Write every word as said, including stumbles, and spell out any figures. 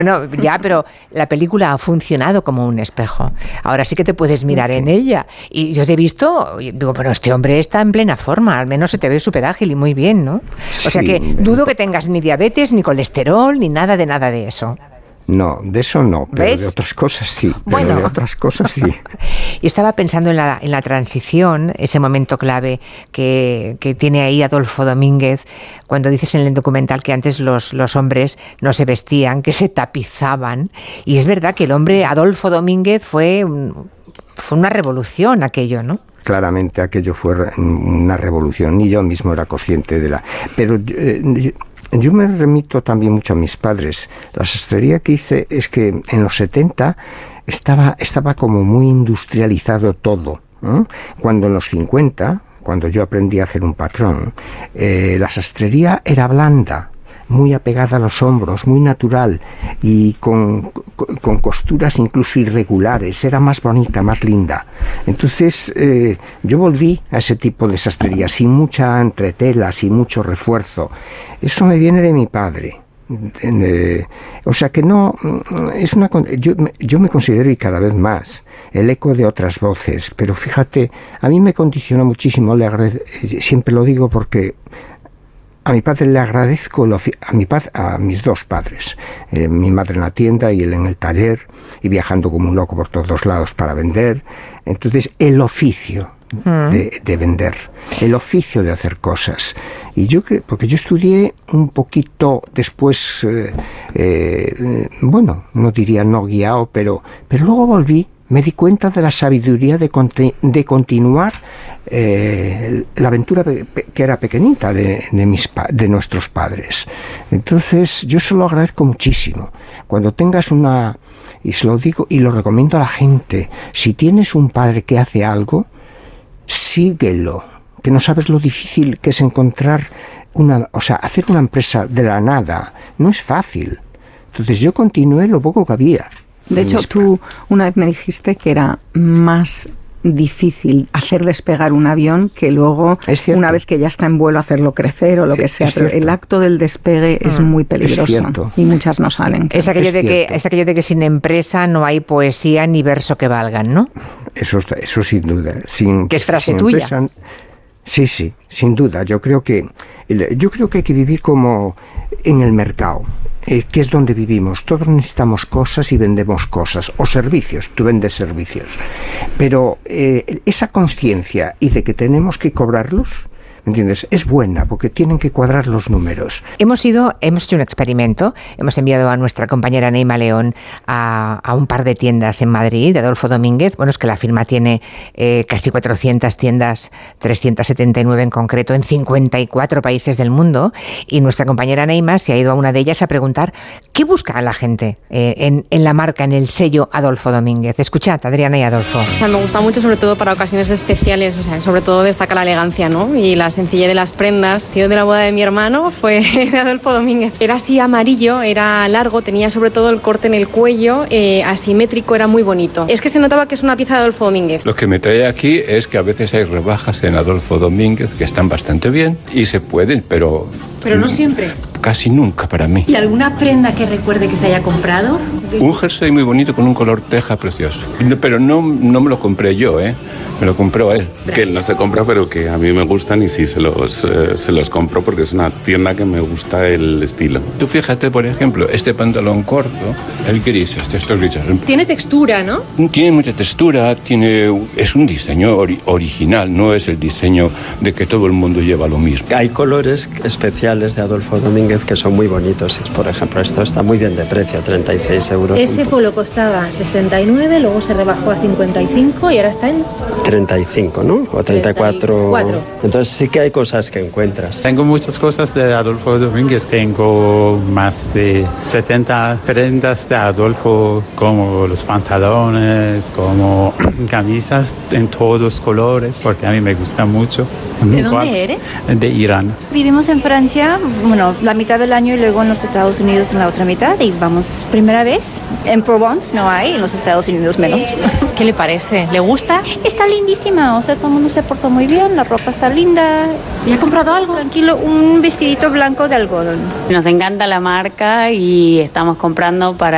No, ya, pero la película ha funcionado como un espejo. Ahora sí que te puedes mirar sí. en ella. Y yo te he visto, y digo, bueno, este hombre está en plena forma, al menos se te ve súper ágil y muy bien, ¿no? O sea Sí, que dudo que tengas ni diabetes, ni colesterol, ni nada de nada de eso. No, de eso no, pero ¿ves? de otras cosas sí. Pero Bueno. de otras cosas sí. Y estaba pensando en la, en la transición, ese momento clave que, que tiene ahí Adolfo Domínguez, cuando dices en el documental que antes los, los hombres no se vestían, que se tapizaban. Y es verdad que el hombre Adolfo Domínguez fue, fue una revolución aquello, ¿no? Claramente aquello fue una revolución y yo mismo era consciente de la... Pero eh, yo, yo me remito también mucho a mis padres. La sastrería que hice es que en los setenta estaba, estaba como muy industrializado todo, ¿no? Cuando en los cincuenta, cuando yo aprendí a hacer un patrón, eh, la sastrería era blanda, muy apegada a los hombros, muy natural y con, con, con costuras incluso irregulares, era más bonita, más linda. Entonces eh, yo volví a ese tipo de sastrería, sin mucha entretela, sin mucho refuerzo. Eso me viene de mi padre. Eh, o sea que no, es una, yo, yo me considero, y cada vez más, el eco de otras voces, pero fíjate, a mí me condicionó muchísimo, le agrade, siempre lo digo porque a mi padre le agradezco, lo, a, mi, a mis dos padres, eh, mi madre en la tienda y él en el taller, y viajando como un loco por todos lados para vender. Entonces, el oficio de, de vender, el oficio de hacer cosas. Y yo, porque yo estudié un poquito después, eh, eh, bueno, no diría no guiado, pero, pero luego volví. Me di cuenta de la sabiduría de, conti- de continuar eh, la aventura pe- que era pequeñita de, de, mis pa- de nuestros padres. Entonces, yo se lo agradezco muchísimo. Cuando tengas una, y se lo digo y lo recomiendo a la gente, si tienes un padre que hace algo, síguelo, que no sabes lo difícil que es encontrar una, o sea, hacer una empresa de la nada, no es fácil. Entonces, yo continué lo poco que había. De hecho, tú una vez me dijiste que era más difícil hacer despegar un avión que luego, una vez que ya está en vuelo, hacerlo crecer o lo que sea. Pero el acto del despegue mm. es muy peligroso es y muchas no salen. Es aquello, es de que, es aquello de que sin empresa no hay poesía ni verso que valgan, ¿no? Eso, eso sin duda. Sin, que es frase sin tuya. Empresa, sí, sí, sin duda. Yo creo que, yo creo que hay que vivir como en el mercado. Eh, que es donde vivimos. Todos necesitamos cosas y vendemos cosas, o servicios, tú vendes servicios. Pero eh, esa conciencia y de que tenemos que cobrarlos, ¿me entiendes? Es buena, porque tienen que cuadrar los números. Hemos ido, hemos hecho un experimento, hemos enviado a nuestra compañera Neima León a, a un par de tiendas en Madrid, de Adolfo Domínguez. Bueno, es que la firma tiene eh, casi cuatrocientas tiendas, trescientas setenta y nueve en concreto, en cincuenta y cuatro países del mundo, y nuestra compañera Neima se ha ido a una de ellas a preguntar qué busca la gente eh, en, en la marca, en el sello Adolfo Domínguez. Escuchad, Adriana y Adolfo. O sea, me gusta mucho, sobre todo para ocasiones especiales, o sea, sobre todo destaca la elegancia, ¿no? Y la sencillez de las prendas. Tío de la boda de mi hermano fue de Adolfo Domínguez. Era así amarillo, era largo, tenía sobre todo el corte en el cuello, eh, asimétrico, era muy bonito. Es que se notaba que es una pieza de Adolfo Domínguez. Lo que me trae aquí es que a veces hay rebajas en Adolfo Domínguez que están bastante bien y se pueden, pero... Pero no siempre. Casi nunca para mí. ¿Y alguna prenda que recuerde que se haya comprado? Un jersey muy bonito con un color teja precioso. Pero no, no me lo compré yo, ¿eh? Me lo compró él. Que él no se compra, pero que a mí me gustan y sí se los, eh, se los compro porque es una tienda que me gusta el estilo. Tú fíjate, por ejemplo, este pantalón corto, el gris, este, estos grises. Tiene textura, ¿no? Tiene mucha textura, tiene, es un diseño ori- original, no es el diseño de que todo el mundo lleva lo mismo. Hay colores especiales de Adolfo Domínguez que son muy bonitos. Por ejemplo, esto está muy bien de precio, treinta y seis euros. Ese polo costaba sesenta y nueve, luego se rebajó a cincuenta y cinco y ahora está en... treinta y cinco, ¿no? O treinta y cuatro. Entonces sí que hay cosas que encuentras. Tengo muchas cosas de Adolfo Domínguez. Tengo más de setenta prendas de Adolfo, como los pantalones, como camisas en todos colores, porque a mí me gusta mucho. ¿De dónde eres? De Irán. Vivimos en Francia, bueno, la mitad del año y luego en los Estados Unidos en la otra mitad, y vamos primera vez. En Provence no hay, en los Estados Unidos menos. ¿Qué le parece? ¿Le gusta? Está lindísima, o sea, todo el mundo se portó muy bien, la ropa está linda. ¿Y ha comprado algo? Tranquilo, un vestidito blanco de algodón. Nos encanta la marca y estamos comprando para